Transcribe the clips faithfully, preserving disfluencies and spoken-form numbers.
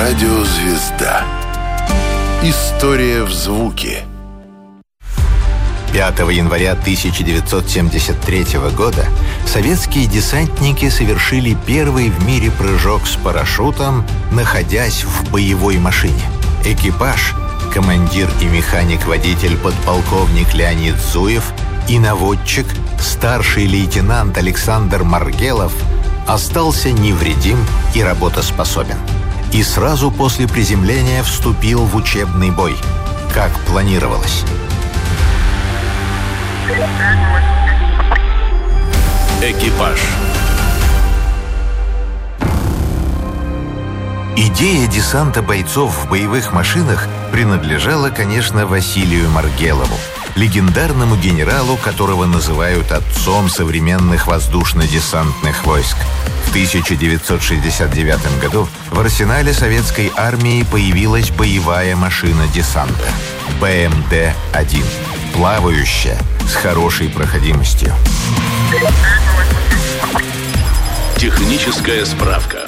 Радиозвезда. История в звуке. пятого января тысяча девятьсот семьдесят третьего года советские десантники совершили первый в мире прыжок с парашютом, находясь в боевой машине. Экипаж, командир и механик-водитель подполковник Леонид Зуев и наводчик, старший лейтенант Александр Маргелов, остался невредим и работоспособен. И сразу после приземления вступил в учебный бой, как планировалось. Экипаж. Идея десанта бойцов в боевых машинах принадлежала, конечно, Василию Маргелову, легендарному генералу, которого называют отцом современных воздушно-десантных войск. В тысяча девятьсот шестьдесят девятом году в арсенале советской армии появилась боевая машина десанта бэ эм дэ один, плавающая, с хорошей проходимостью. Техническая справка.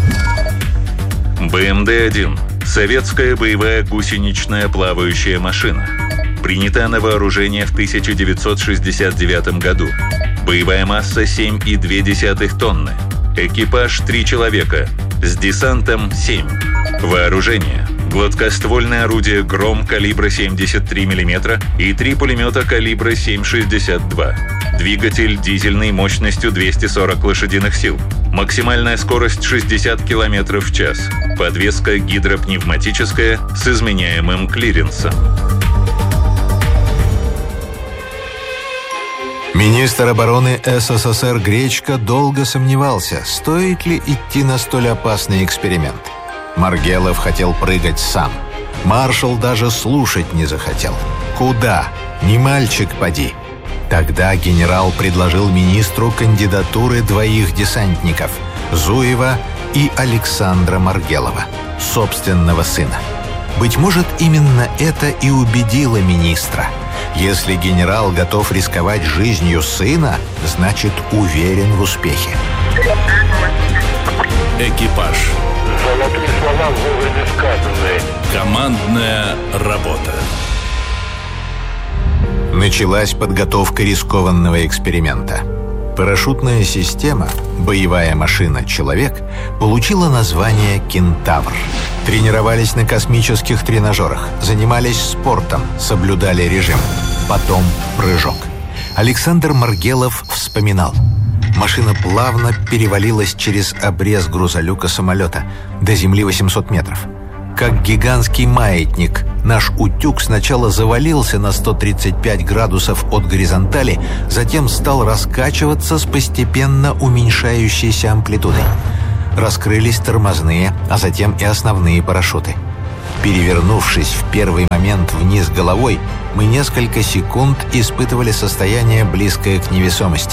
бэ эм дэ один – советская боевая гусеничная плавающая машина. Принята на вооружение в тысяча девятьсот шестьдесят девятом году. Боевая масса семь и две десятых тонны. Экипаж три человека. С десантом семь. Вооружение. Гладкоствольное орудие «Гром» калибра семьдесят три миллиметра и три пулемета калибра семь шестьдесят два. Двигатель дизельный мощностью двести сорок лошадиных сил. Максимальная скорость шестьдесят километров в час. Подвеска гидропневматическая с изменяемым клиренсом. Министр обороны эс эс эс эр Гречко долго сомневался, стоит ли идти на столь опасный эксперимент. Маргелов хотел прыгать сам. Маршал даже слушать не захотел. Куда? Не мальчик поди. Тогда генерал предложил министру кандидатуры двоих десантников – Зуева и Александра Маргелова, собственного сына. Быть может, именно это и убедило министра. Если генерал готов рисковать жизнью сына, значит, уверен в успехе. Экипаж. Золотые слова вовремя сказаны. Командная работа. Началась подготовка рискованного эксперимента. Парашютная система, боевая машина «Человек», получила название «Кентавр». Тренировались на космических тренажерах, занимались спортом, соблюдали режим. Потом прыжок. Александр Маргелов вспоминал. Машина плавно перевалилась через обрез грузолюка самолета до земли восемьсот метров. Как гигантский маятник, наш утюг сначала завалился на сто тридцать пять градусов от горизонтали, затем стал раскачиваться с постепенно уменьшающейся амплитудой. Раскрылись тормозные, а затем и основные парашюты. Перевернувшись в первый момент вниз головой, мы несколько секунд испытывали состояние, близкое к невесомости.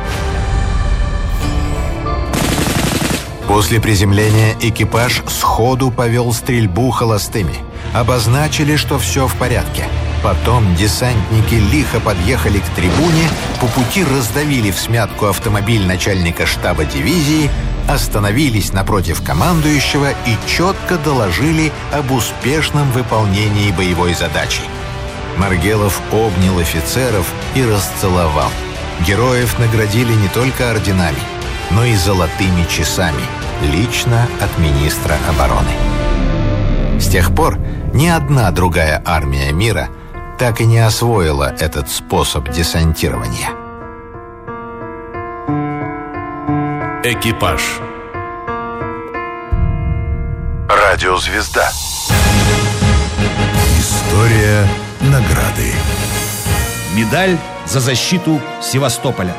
После приземления экипаж сходу повел стрельбу холостыми. Обозначили, что все в порядке. Потом десантники лихо подъехали к трибуне, по пути раздавили всмятку автомобиль начальника штаба дивизии, остановились напротив командующего и четко доложили об успешном выполнении боевой задачи. Маргелов обнял офицеров и расцеловал. Героев наградили не только орденами, но и золотыми часами, лично от министра обороны. С тех пор ни одна другая армия мира так и не освоила этот способ десантирования. Экипаж. Радиозвезда. История награды. Медаль за защиту Севастополя.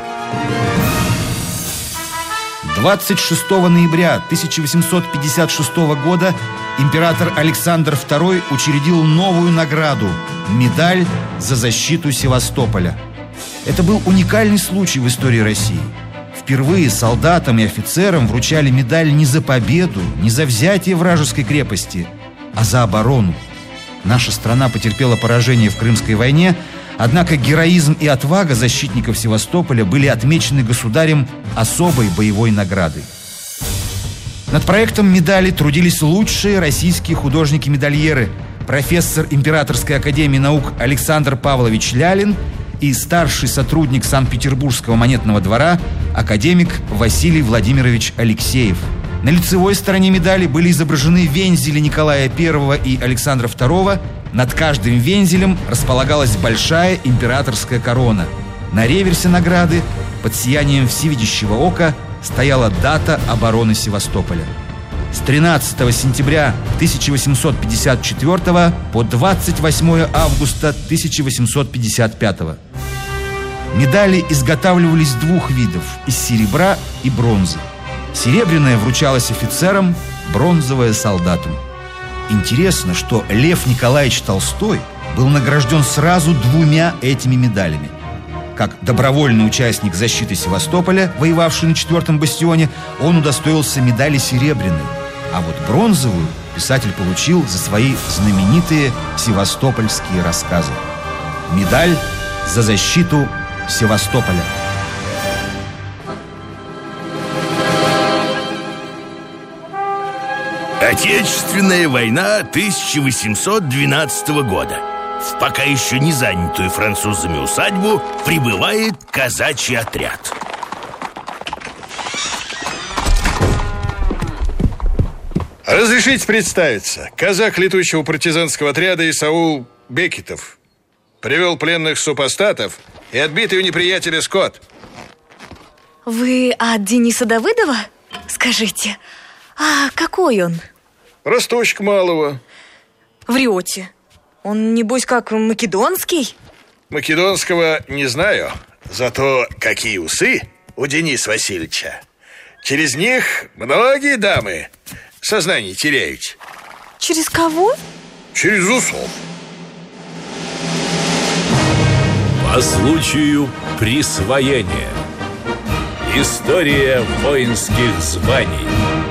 двадцать шестого ноября тысяча восемьсот пятьдесят шестого года император Александр второй учредил новую награду – медаль за защиту Севастополя. Это был уникальный случай в истории России. Впервые солдатам и офицерам вручали медаль не за победу, не за взятие вражеской крепости, а за оборону. Наша страна потерпела поражение в Крымской войне, однако героизм и отвага защитников Севастополя были отмечены государем особой боевой наградой. Над проектом медали трудились лучшие российские художники-медальеры: профессор Императорской академии наук Александр Павлович Лялин и старший сотрудник Санкт-Петербургского монетного двора академик Василий Владимирович Алексеев. На лицевой стороне медали были изображены вензели Николая Первого и Александра Второго. Над каждым вензелем располагалась большая императорская корона. На реверсе награды под сиянием всевидящего ока стояла дата обороны Севастополя. С тринадцатого сентября тысяча восемьсот пятьдесят четвёртого по двадцать восьмое августа тысяча восемьсот пятьдесят пятого. Медали изготавливались двух видов – из серебра и бронзы. Серебряная вручалась офицерам, бронзовая – солдатам. Интересно, что Лев Николаевич Толстой был награжден сразу двумя этими медалями. Как добровольный участник защиты Севастополя, воевавший на четвертом бастионе, он удостоился медали серебряной, а вот бронзовую писатель получил за свои знаменитые севастопольские рассказы. Медаль за защиту Севастополя. Отечественная война тысяча восемьсот двенадцатого года. В пока еще не занятую французами усадьбу прибывает казачий отряд. Разрешите представиться. Казак летучего партизанского отряда Исаул Бекетов. Привел пленных супостатов и отбитый у неприятеля скот. Вы от Дениса Давыдова? Скажите, а какой он? Росточек малого. Врете. Он, небось, как македонский? Македонского не знаю. Зато какие усы у Дениса Васильевича. Через них многие дамы сознание теряют. Через кого? Через усов. По случаю присвоения. История воинских званий.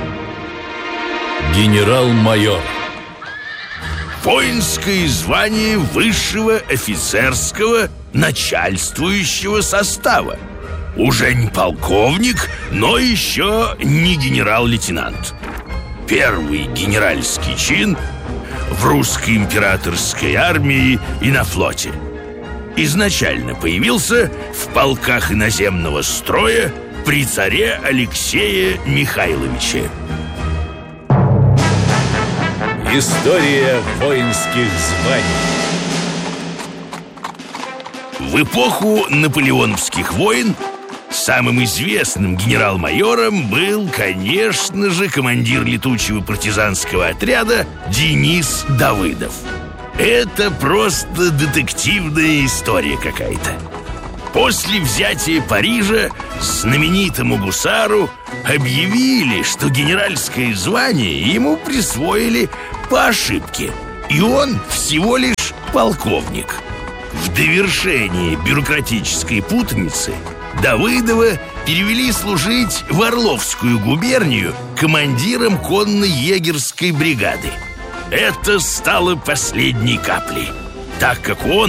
Генерал-майор. Воинское звание высшего офицерского начальствующего состава. Уже не полковник, но еще не генерал-лейтенант. Первый генеральский чин в русской императорской армии и на флоте. Изначально появился в полках иноземного строя при царе Алексее Михайловиче. История воинских званий. В эпоху наполеоновских войн самым известным генерал-майором был, конечно же, командир летучего партизанского отряда Денис Давыдов. Это просто детективная история какая-то. После взятия Парижа знаменитому гусару объявили, что генеральское звание ему присвоили по ошибке, и он всего лишь полковник. В довершение бюрократической путаницы Давыдова перевели служить в Орловскую губернию командиром конной егерской бригады. Это стало последней каплей, так как он